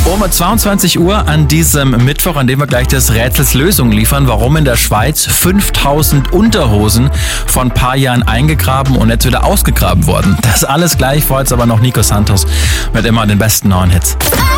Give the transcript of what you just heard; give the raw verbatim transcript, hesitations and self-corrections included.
Um zweiundzwanzig Uhr an diesem Mittwoch, an dem wir gleich des Rätsels Lösung liefern, warum in der Schweiz fünftausend Unterhosen vor ein paar Jahren eingegraben und jetzt wieder ausgegraben wurden. Das alles gleich, vor jetzt aber noch Nico Santos mit immer den besten neuen Hits.